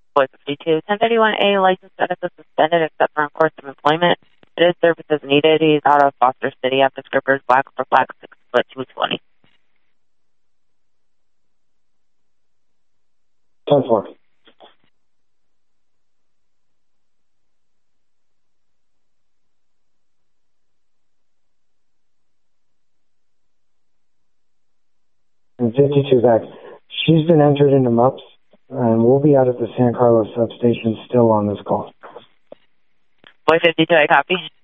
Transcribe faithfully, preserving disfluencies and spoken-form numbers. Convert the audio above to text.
Boy fifty-two, ten thirty-one A, license status is suspended except for in course of employment. It is services needed. He's out of Foster City after Scrippers, black for black, six foot two twenty. ten four. And fifty-two back. She's been entered into M U Ps, and we'll be out at the San Carlos substation still on this call. Boy fifty-two, I copy.